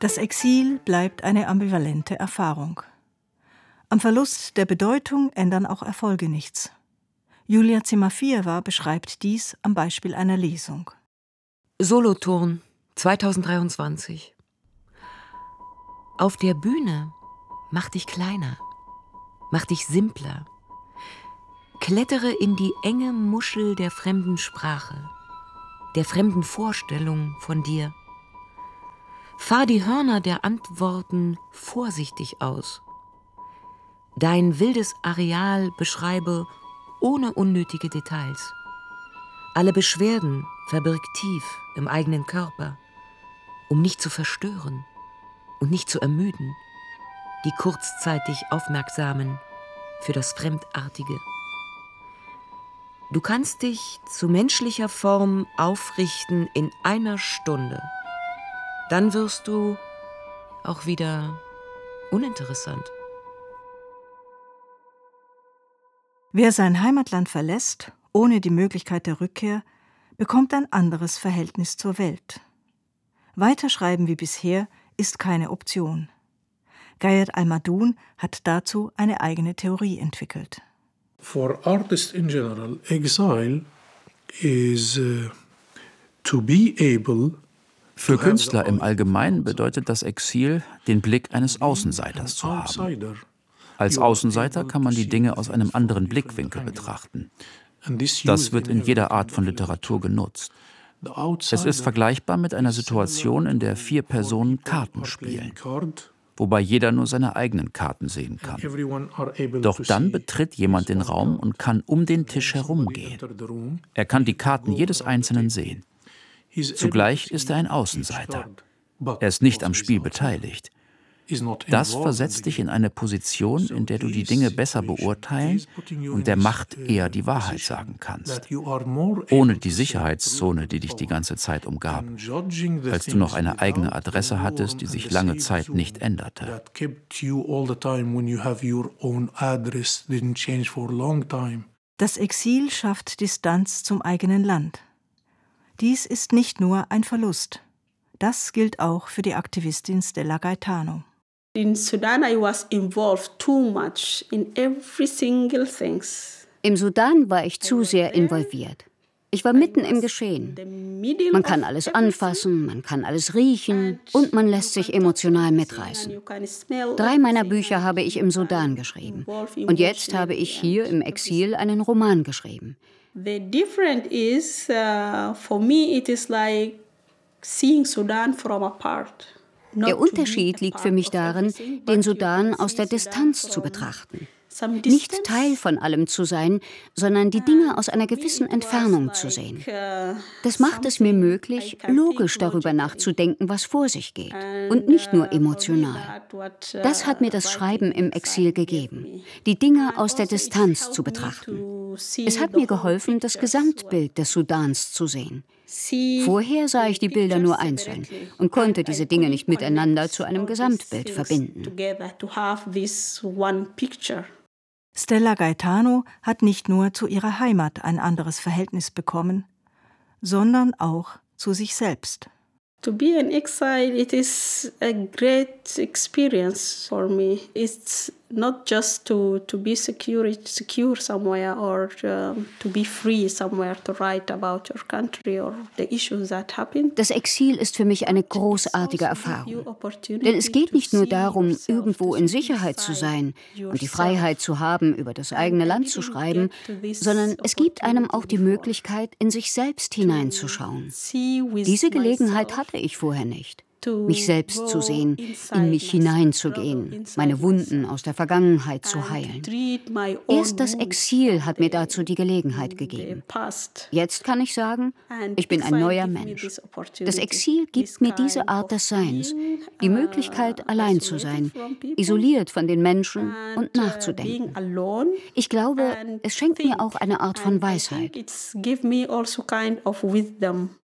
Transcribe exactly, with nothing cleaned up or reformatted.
Das Exil bleibt eine ambivalente Erfahrung. Am Verlust der Bedeutung ändern auch Erfolge nichts. Julia Zimafiewa beschreibt dies am Beispiel einer Lesung. Solothurn, zweitausenddreiundzwanzig. Auf der Bühne mach dich kleiner, mach dich simpler. Klettere in die enge Muschel der fremden Sprache, der fremden Vorstellung von dir. Fahr die Hörner der Antworten vorsichtig aus. Dein wildes Areal beschreibe ohne unnötige Details. Alle Beschwerden verbirg tief im eigenen Körper, um nicht zu verstören und nicht zu ermüden, die kurzzeitig Aufmerksamen für das Fremdartige. Du kannst dich zu menschlicher Form aufrichten in einer Stunde. Dann wirst du auch wieder uninteressant. Wer sein Heimatland verlässt, ohne die Möglichkeit der Rückkehr, bekommt ein anderes Verhältnis zur Welt. Weiterschreiben wie bisher ist keine Option. Gayed Al-Madun hat dazu eine eigene Theorie entwickelt. For artists in general, exile is uh, to be able. Für Künstler im Allgemeinen bedeutet das Exil, den Blick eines Außenseiters zu haben. Als Außenseiter kann man die Dinge aus einem anderen Blickwinkel betrachten. Das wird in jeder Art von Literatur genutzt. Es ist vergleichbar mit einer Situation, in der vier Personen Karten spielen, wobei jeder nur seine eigenen Karten sehen kann. Doch dann betritt jemand den Raum und kann um den Tisch herumgehen. Er kann die Karten jedes Einzelnen sehen. Zugleich ist er ein Außenseiter. Er ist nicht am Spiel beteiligt. Das versetzt dich in eine Position, in der du die Dinge besser beurteilen und der Macht eher die Wahrheit sagen kannst, ohne die Sicherheitszone, die dich die ganze Zeit umgab, als du noch eine eigene Adresse hattest, die sich lange Zeit nicht änderte. Das Exil schafft Distanz zum eigenen Land. Dies ist nicht nur ein Verlust. Das gilt auch für die Aktivistin Stella Gaetano. In Sudan I was involved too much in every single things. Im Sudan war ich zu sehr involviert. Ich war mitten im Geschehen. Man kann alles anfassen, man kann alles riechen und man lässt sich emotional mitreißen. Drei meiner Bücher habe ich im Sudan geschrieben. Und jetzt habe ich hier im Exil einen Roman geschrieben. The difference is, uh, for me it is like seeing Sudan from apart. Der Unterschied liegt für mich darin, den Sudan aus der Distanz zu betrachten. Nicht Teil von allem zu sein, sondern die Dinge aus einer gewissen Entfernung zu sehen. Das macht es mir möglich, logisch darüber nachzudenken, was vor sich geht, und nicht nur emotional. Das hat mir das Schreiben im Exil gegeben, die Dinge aus der Distanz zu betrachten. Es hat mir geholfen, das Gesamtbild des Sudans zu sehen. Vorher sah ich die Bilder nur einzeln und konnte diese Dinge nicht miteinander zu einem Gesamtbild verbinden. Stella Gaetano hat nicht nur zu ihrer Heimat ein anderes Verhältnis bekommen, sondern auch zu sich selbst. To be in exile, it is a great experience for me. It's not just to, to be secure, secure somewhere or um, to be free somewhere to write about your country or the issues that happen. Das Exil ist für mich eine großartige Erfahrung. Denn es geht nicht nur darum, irgendwo in Sicherheit zu sein und die Freiheit zu haben, über das eigene Land zu schreiben, sondern es gibt einem auch die Möglichkeit, in sich selbst hineinzuschauen. Diese Gelegenheit hatte ich vorher nicht. Mich selbst zu sehen, in mich hineinzugehen, meine Wunden aus der Vergangenheit zu heilen. Erst das Exil hat mir dazu die Gelegenheit gegeben. Jetzt kann ich sagen, ich bin ein neuer Mensch. Das Exil gibt mir diese Art des Seins, die Möglichkeit, allein zu sein, isoliert von den Menschen und nachzudenken. Ich glaube, es schenkt mir auch eine Art von Weisheit.